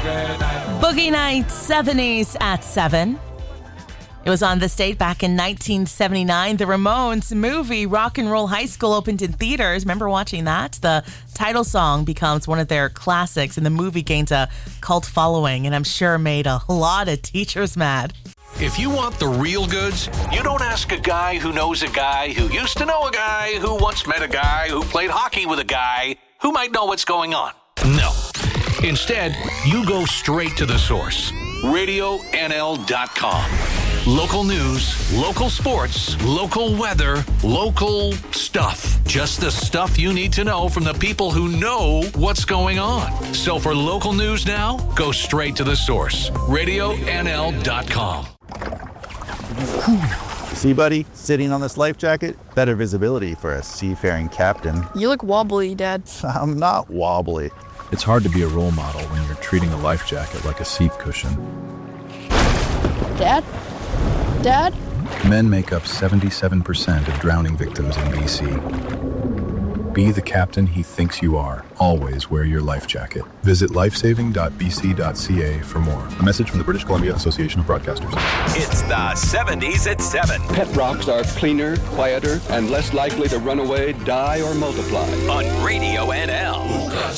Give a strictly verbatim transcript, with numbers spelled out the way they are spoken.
Boogie Nights, seventies at seven. It was on this date back in nineteen seventy-nine. The Ramones movie Rock and Roll High School opened in theaters. Remember watching that? The title song becomes one of their classics, and the movie gained a cult following, and I'm sure made a lot of teachers mad. If you want the real goods, you don't ask a guy who knows a guy who used to know a guy who once met a guy who played hockey with a guy who might know what's going on. No. Instead, you go straight to the source. radio N L dot com. Local news, local sports, local weather, local stuff. Just the stuff you need to know from the people who know what's going on. So for local news now, go straight to the source. radio N L dot com. See, buddy, sitting on this life jacket, better visibility for a seafaring captain. You look wobbly, Dad. I'm not wobbly. It's hard to be a role model when you're treating a life jacket like a seat cushion. Dad? Dad? Men make up seventy-seven percent of drowning victims in B C. Be the captain he thinks you are. Always wear your life jacket. Visit lifesaving dot b c dot c a for more. A message from the British Columbia Association of Broadcasters. It's the seventies at seven. Pet rocks are cleaner, quieter, and less likely to run away, die, or multiply. On Radio N L.